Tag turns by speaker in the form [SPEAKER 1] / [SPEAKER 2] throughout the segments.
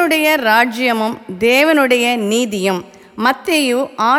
[SPEAKER 1] தேவனுடைய ராஜ்யமும் தேவனுடைய நீதியும். மத்தேயு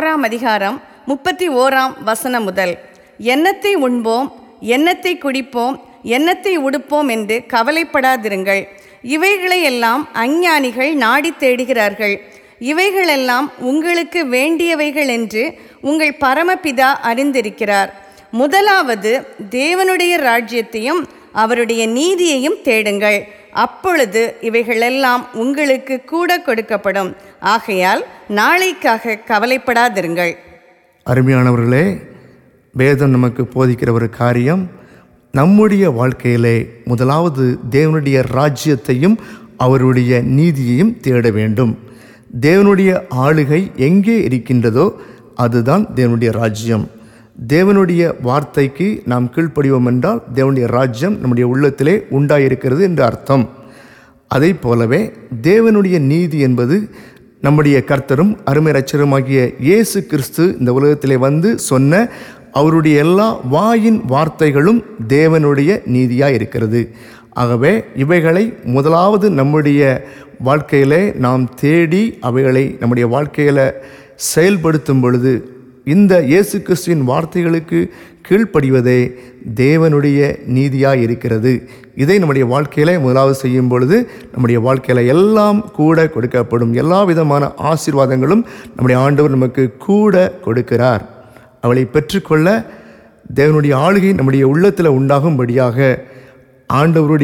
[SPEAKER 1] 6:31 முதல். என்னத்தை உண்போம், என்னத்தை குடிப்போம், என்னத்தை உடுப்போம் என்று கவலைப்படாதிருங்கள். இவைகளையெல்லாம் அஞ்ஞானிகள் நாடி தேடுகிறார்கள். இவைகளெல்லாம் உங்களுக்கு வேண்டியவைகள் என்று உங்கள் பரமபிதா அறிந்திருக்கிறார். முதலாவது தேவனுடைய ராஜ்யத்தையும் அவருடைய நீதியையும் தேடுங்கள், அப்பொழுது இவைகளெல்லாம் உங்களுக்கு கூட கொடுக்கப்படும். ஆகையால் நாளைக்காக கவலைப்படாதிருங்கள்.
[SPEAKER 2] அருமையானவர்களே, வேதம் நமக்கு போதிக்கிற ஒரு காரியம், நம்முடைய வாழ்க்கையிலே முதலாவது தேவனுடைய ராஜ்யத்தையும் அவருடைய நீதியையும் தேட வேண்டும். தேவனுடைய ஆளுகை எங்கே இருக்கின்றதோ அதுதான் தேவனுடைய ராஜ்யம். தேவனுடைய வார்த்தைக்கு நாம் கீழ்ப்படிவோம் என்றால் தேவனுடைய ராஜ்யம் நம்முடைய உள்ளத்திலே உண்டாயிருக்கிறது என்று அர்த்தம். அதை போலவே தேவனுடைய நீதி என்பது நம்முடைய கர்த்தரும் அருமை இரட்சகருமாகிய இயேசு கிறிஸ்து இந்த உலகத்திலே வந்து சொன்ன அவருடைய எல்லா வாயின் வார்த்தைகளும் தேவனுடைய நீதியாக இருக்கிறது. ஆகவே இவைகளை முதலாவது நம்முடைய வாழ்க்கையிலே நாம் தேடி அவைகளை நம்முடைய வாழ்க்கையில் செயல்படுத்தும் பொழுது இந்த இயேசு கிறிஸ்துவின் வார்த்தைகளுக்கு கீழ்ப்படிவதே தேவனுடைய நீதியாக இருக்கிறது. இதை நம்முடைய வாழ்க்கையில் முதலாவது செய்யும் பொழுது நம்முடைய வாழ்க்கையில் எல்லாம் கூட கொடுக்கப்படும். எல்லா விதமான ஆசீர்வாதங்களும் நம்முடைய ஆண்டவர் நமக்கு கூட கொடுக்கிறார். அவளை பெற்றுக்கொள்ள தேவனுடைய ஆளுகை நம்முடைய உள்ளத்தில் உண்டாகும்படியாக ஆண்டவருடைய